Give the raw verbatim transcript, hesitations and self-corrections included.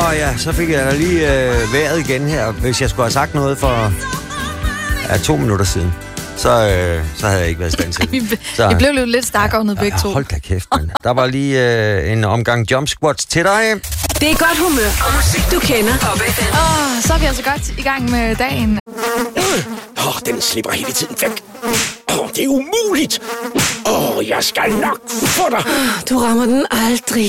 Og ja, så fik jeg da lige øh, vejret igen her. Hvis jeg skulle have sagt noget for ja, to minutter siden, så, øh, så havde jeg ikke været i stand til det. Så, I blev lidt stakåndet ja, begge to. Hold da kæft, mand. Der var lige øh, en omgang jump squats til dig. Det er godt humør og musik, du kender. Åh, oh, så er vi altså godt i gang med dagen. Åh, oh, den slipper hele tiden væk. Åh, oh, det er umuligt. Åh, oh, jeg skal nok få dig. Du rammer den aldrig.